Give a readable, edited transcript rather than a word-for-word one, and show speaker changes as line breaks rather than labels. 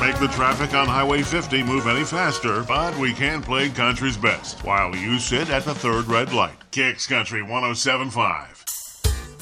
make the traffic on Highway 50 move any faster, but we can play country's best while you sit at the third red light. Kicks Country 107.5.